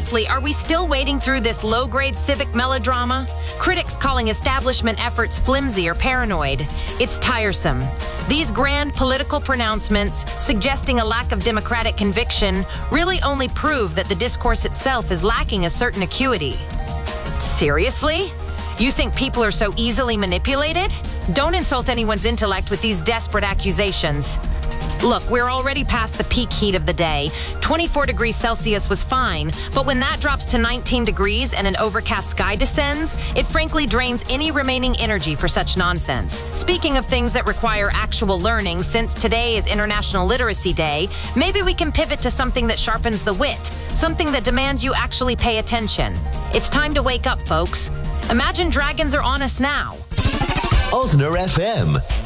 Seriously, are we still wading through this low-grade civic melodrama? Critics calling establishment efforts flimsy or paranoid. It's tiresome. These grand political pronouncements, suggesting a lack of democratic conviction, really only prove that the discourse itself is lacking a certain acuity. Seriously? You think people are so easily manipulated? Don't insult anyone's intellect with these desperate accusations. Look, we're already past the peak heat of the day. 24 degrees Celsius was fine, but when that drops to 19 degrees and an overcast sky descends, it frankly drains any remaining energy for such nonsense. Speaking of things that require actual learning, since today is International Literacy Day, maybe we can pivot to something that sharpens the wit, something that demands you actually pay attention. It's time to wake up, folks. Imagine dragons are on us now. Osner FM.